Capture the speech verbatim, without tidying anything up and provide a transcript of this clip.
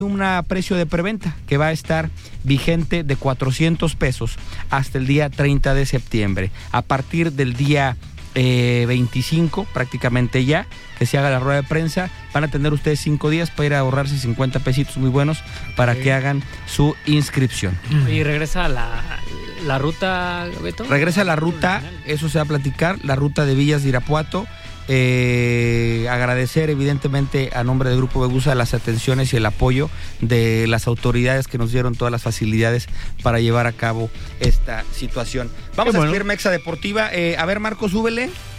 un precio de preventa que va a estar vigente de cuatrocientos pesos hasta el día treinta de septiembre. A partir del día eh, veinticinco, prácticamente ya, que se haga la rueda de prensa, van a tener ustedes cinco días para ir a ahorrarse cincuenta pesitos muy buenos para sí. que hagan su inscripción. Y regresa la, la ruta, Beto. Regresa la ruta, eso se va a platicar, la ruta de Villas de Irapuato. Eh, agradecer evidentemente a nombre del Grupo Vegusa las atenciones y el apoyo de las autoridades que nos dieron todas las facilidades para llevar a cabo esta situación. Vamos Qué a bueno. seguir Mexa Deportiva. Eh, a ver, Marcos, súbele.